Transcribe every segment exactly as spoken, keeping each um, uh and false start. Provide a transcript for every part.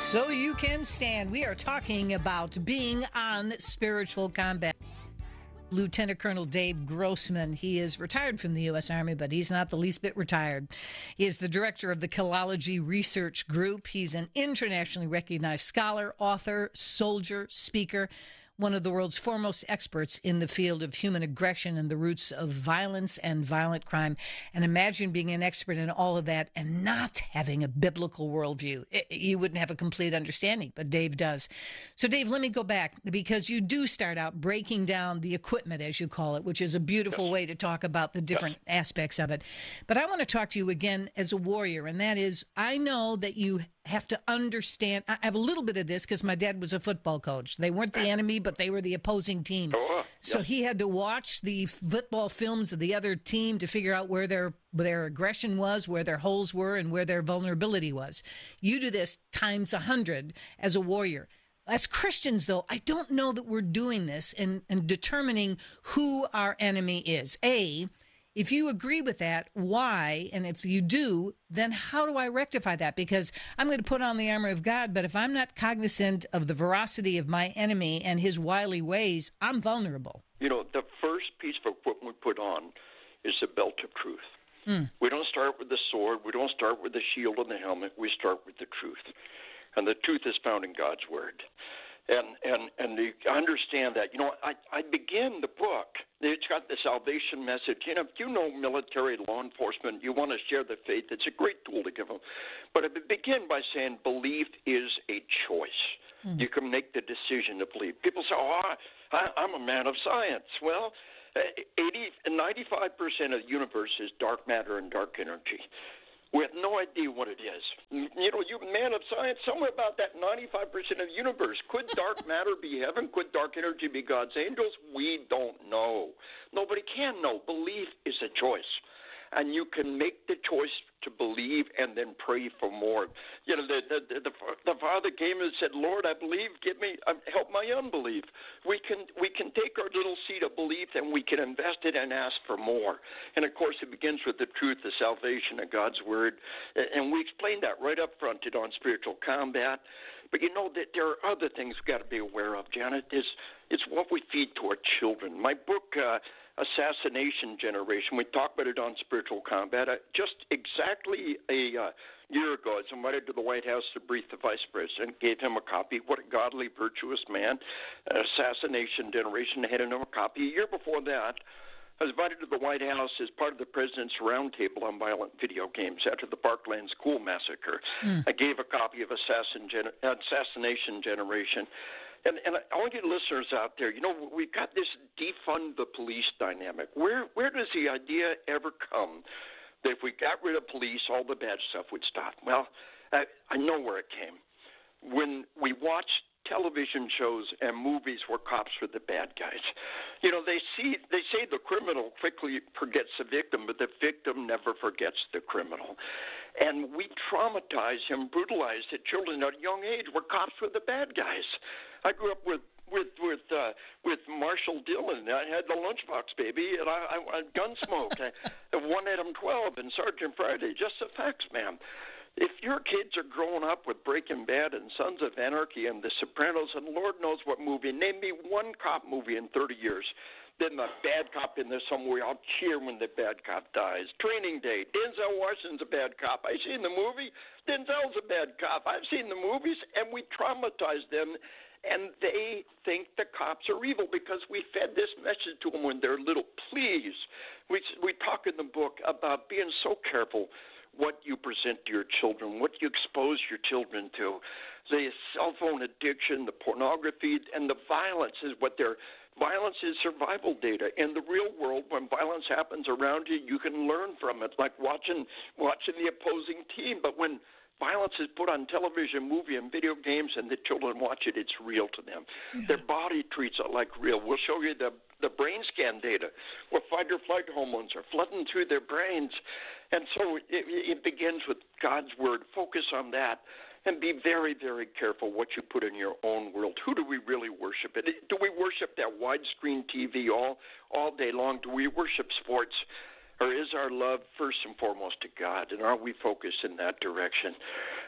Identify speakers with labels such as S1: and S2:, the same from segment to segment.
S1: So you can stand. We are talking about being on spiritual combat. Lieutenant Colonel Dave Grossman. He is retired from the U S. Army, but he's not the least bit retired. He is the director of the Killology Research Group. He's an internationally recognized scholar, author, soldier, speaker, one of the world's foremost experts in the field of human aggression and the roots of violence and violent crime. And imagine being an expert in all of that and not having a biblical worldview. It, you wouldn't have a complete understanding, but Dave does. So, Dave, let me go back, because you do start out breaking down the equipment, as you call it, which is a beautiful
S2: Yes.
S1: way to talk about the different
S2: Yes.
S1: aspects of it. But I want to talk to you again as a warrior, and that is, I know that you have to understand. I have a little bit of this because my dad was a football coach. They weren't the enemy, but they were the opposing team.
S2: Oh,
S1: So
S2: yes.
S1: he had to watch the football films of the other team to figure out where their their aggression was, where their holes were, and where their vulnerability was. You do this times a hundred as a warrior. As Christians, though, I don't know that we're doing this and, and determining who our enemy is. A, if you agree with that, why? And if you do, then how do I rectify that? Because I'm going to put on the armor of God, but if I'm not cognizant of the veracity of my enemy and his wily ways, I'm vulnerable.
S2: You know, the first piece of equipment we put on is the belt of truth. Mm. We don't start with the sword. We don't start with the shield and the helmet. We start with the truth. And the truth is found in God's word. And and and to understand that, you know, I, I begin the book. It's got the salvation message. You know, if you know military, law enforcement, you want to share the faith, it's a great tool to give them. But I begin by saying belief is a choice. Mm. You can make the decision to believe. People say, oh, I, I'm a man of science. Well, eighty, ninety-five percent of the universe is dark matter and dark energy. We have no idea what it is. You know, you man of science, somewhere about that ninety-five percent of the universe. Could dark matter be heaven? Could dark energy be God's angels? We don't know. Nobody can know. Belief is a choice. And you can make the choice to believe and then pray for more. You know, the the, the, the Father came and said, Lord, I believe, give me, um, help my unbelief. We can we can take our little seed of belief and we can invest it and ask for more. And, of course, it begins with the truth, the salvation of God's word. And we explained that right up front on Spiritual Combat. But you know that there are other things we've got to be aware of, Janet. It's, it's what we feed to our children. My book, uh, Assassination Generation, we talked about it on Spiritual Combat. Uh, just exactly a uh, year ago, I was invited to the White House to brief the Vice President, gave him a copy. What a godly, virtuous man. Uh, Assassination Generation, I handed him a copy. A year before that, I was invited to the White House as part of the President's Roundtable on Violent Video Games after the Parkland School Massacre. Mm. I gave a copy of Assassin Gen- Assassination Generation. And, and all you listeners out there, you know, we've got this defund the police dynamic. Where where does the idea ever come that if we got rid of police, all the bad stuff would stop? Well, I, I know where it came. When we watched television shows and movies where cops were the bad guys. You know, they see they say the criminal quickly forgets the victim, but the victim never forgets the criminal. And we traumatize and brutalize the children at a young age where cops were the bad guys. I grew up with with with uh, with Marshall Dillon. I had the Lunchbox Baby, and I, I, I Gunsmoke. I, one Adam twelve and Sergeant Friday. Just the facts, ma'am. If your kids are growing up with Breaking Bad and Sons of Anarchy and The Sopranos and Lord knows what movie, name me one cop movie in thirty years. Then the bad cop in there somewhere, I'll cheer when the bad cop dies. Training Day, Denzel Washington's a bad cop. I've seen the movie. Denzel's a bad cop. I've seen the movies, and we traumatize them, and they think the cops are evil because we fed this message to them when they're little. Please, we, we talk in the book about being so careful what you present to your children, what you expose your children to. The cell phone addiction, the pornography, and the violence is what they're Violence is survival data. In the real world, when violence happens around you, you can learn from it, like watching watching the opposing team. But when violence is put on television, movie, and video games, and the children watch it, it's real to them. Yeah. Their body treats it like real. We'll show you the, the brain scan data where fight or flight hormones are flooding through their brains. And so it, it begins with God's word. Focus on that. And be very, very careful what you put in your own world. Who do we really worship? Do we worship that widescreen T V all, all day long? Do we worship sports? Or is our love first and foremost to God? And are we focused in that direction?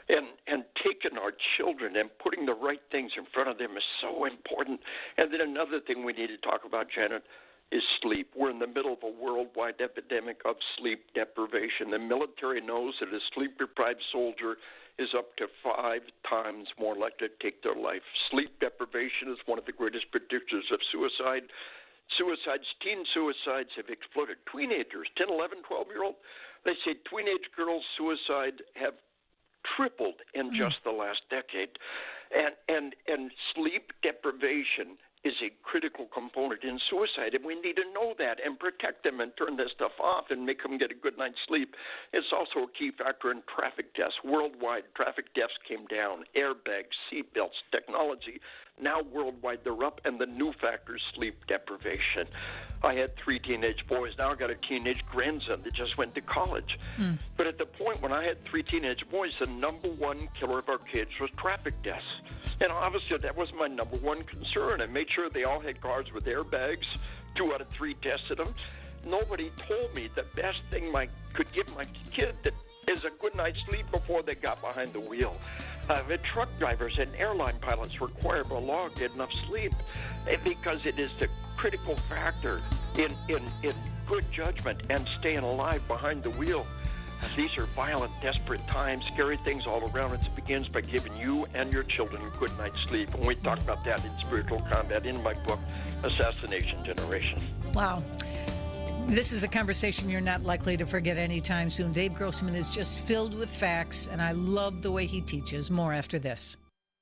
S2: And, and taking our children and putting the right things in front of them is so important. And then another thing we need to talk about, Janet, is sleep. We're in the middle of a worldwide epidemic of sleep deprivation. The military knows that a sleep-deprived soldier is up to five times more likely to take their life. Sleep deprivation is one of the greatest predictors of suicide. Suicides, teen suicides have exploded. Teenagers, ten, eleven, twelve-year-old, they say teenage girls' suicide have tripled in just the last decade. And, and, and sleep deprivation is a critical component in suicide, and we need to know that and protect them and turn this stuff off and make them get a good night's sleep. It's also a key factor in traffic deaths. Worldwide, traffic deaths came down, airbags, seatbelts, technology. Now worldwide they're up, and the new factor is sleep deprivation. I had three teenage boys. Now I got a teenage grandson that just went to college. Mm. But at the point when I had three teenage boys, the number one killer of our kids was traffic deaths. And obviously that was my number one concern. I made sure they all had cars with airbags. Two out of three tested them. Nobody told me the best thing I could give my kid that is a good night's sleep before they got behind the wheel. Uh, the truck drivers and airline pilots require by law to get enough sleep because it is the critical factor in, in, in good judgment and staying alive behind the wheel. These are violent, desperate times, scary things all around. It begins by giving you and your children a good night's sleep. And we talk about that in Spiritual Combat in my book, Assassination Generation.
S1: Wow. This is a conversation you're not likely to forget anytime soon. Dave Grossman is just filled with facts, and I love the way he teaches. More after this.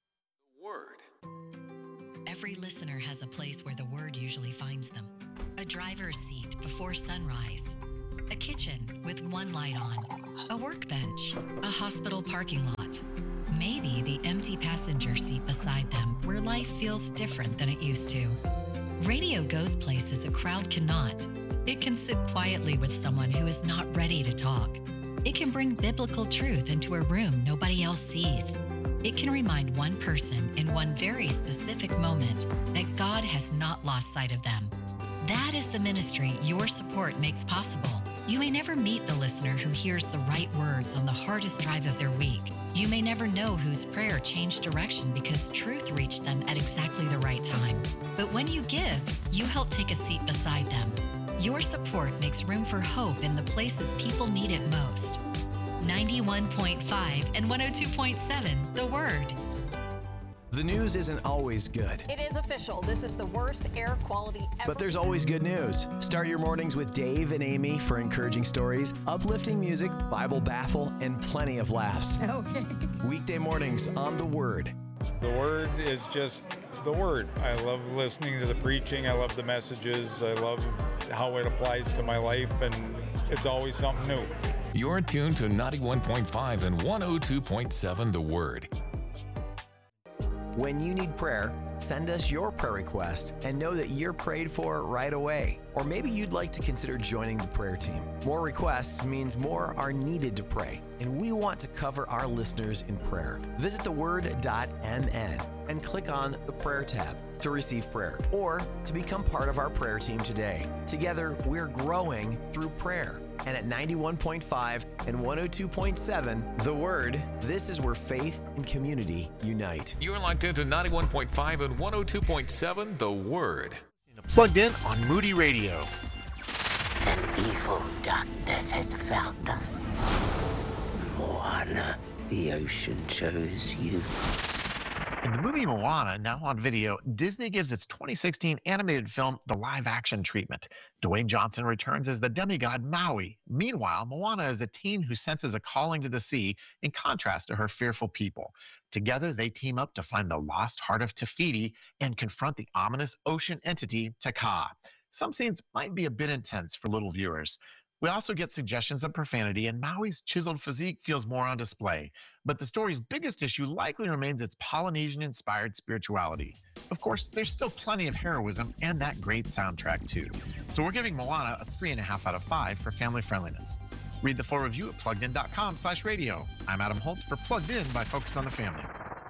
S3: Word. Every listener has a place where the Word usually finds them. A driver's seat before sunrise. A kitchen with one light on. A workbench. A hospital parking lot. Maybe the empty passenger seat beside them, where life feels different than it used to. Radio goes places a crowd cannot. It can sit quietly with someone who is not ready to talk. It can bring biblical truth into a room nobody else sees. It can remind one person in one very specific moment that God has not lost sight of them. That is the ministry your support makes possible. You may never meet the listener who hears the right words on the hardest drive of their week. You may never know whose prayer changed direction because truth reached them at exactly the right time. But when you give, you help take a seat beside them. Your support makes room for hope in the places people need it most. ninety-one point five and one oh two point seven, The Word.
S4: The news isn't always good.
S5: It is official. This is the worst air quality ever.
S4: But there's always good news. Start your mornings with Dave and Amy for encouraging stories, uplifting music, Bible baffle, and plenty of laughs.
S6: Okay.
S4: Weekday mornings on The Word.
S7: The Word is just the Word. I love listening to the preaching. I love the messages. I love how it applies to my life, and it's always something new.
S8: You're tuned to ninety-one point five and one oh two point seven The Word.
S4: When you need prayer, send us your prayer request and know that you're prayed for right away. Or maybe you'd like to consider joining the prayer team. More requests means more are needed to pray, and we want to cover our listeners in prayer. Visit the word dot m n and click on the prayer tab to receive prayer or to become part of our prayer team today. Together, we're growing through prayer. And at ninety-one point five and one oh two point seven, The Word, this is where faith and community unite.
S8: You're locked into ninety-one point five and one oh two point seven, The Word.
S9: Plugged in on Moody Radio.
S10: An evil darkness has found us. Moana, the ocean chose you.
S9: In the movie Moana, now on video, Disney gives its twenty sixteen animated film the live-action treatment. Dwayne Johnson returns as the demigod Maui. Meanwhile, Moana is a teen who senses a calling to the sea in contrast to her fearful people. Together, they team up to find the lost heart of Te Fiti and confront the ominous ocean entity Te Kā. Some scenes might be a bit intense for little viewers. We also get suggestions of profanity, and Maui's chiseled physique feels more on display. But the story's biggest issue likely remains its Polynesian-inspired spirituality. Of course, there's still plenty of heroism and that great soundtrack, too. So we're giving Moana a three point five out of five for family friendliness. Read the full review at pluggedin.com slash radio. I'm Adam Holtz for Plugged In by Focus on the Family.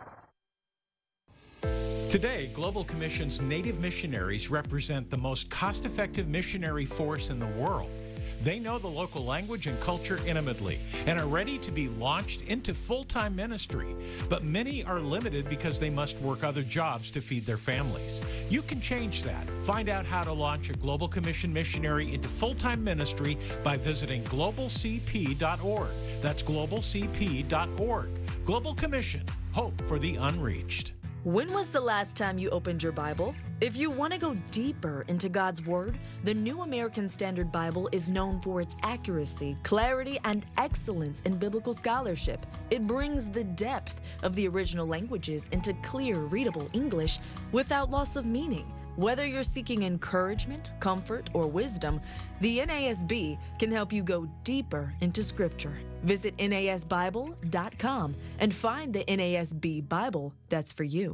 S11: Today, Global Commission's Native missionaries represent the most cost-effective missionary force in the world.
S6: They know the local language and culture intimately and are ready to be launched into full-time ministry. But many are limited because they must work other jobs to feed their families. You can change that. Find out how to launch a Global Commission missionary into full-time ministry by visiting global c p dot org. That's global c p dot org. Global Commission, hope for the unreached.
S11: When was the last time you opened your Bible? If you want to go deeper into God's Word, the New American Standard Bible is known for its accuracy, clarity, and excellence in biblical scholarship. It brings the depth of the original languages into clear, readable English without loss of meaning. Whether you're seeking encouragement, comfort, or wisdom, the N A S B can help you go deeper into Scripture. Visit N A S Bible dot com and find the N A S B Bible that's for you.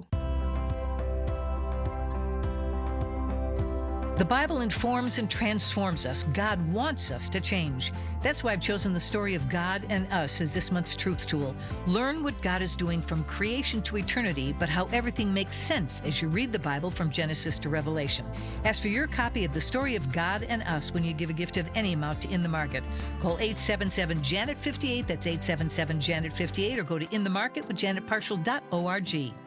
S1: The Bible informs and transforms us. God wants us to change. That's why I've chosen the story of God and us as this month's Truth Tool. Learn what God is doing from creation to eternity, but how everything makes sense as you read the Bible from Genesis to Revelation. Ask for your copy of the story of God and us when you give a gift of any amount to In the Market. Call eight seven seven, Janet fifty-eight, that's eight seven seven, Janet fifty-eight, or go to in the market with janet partial dot org.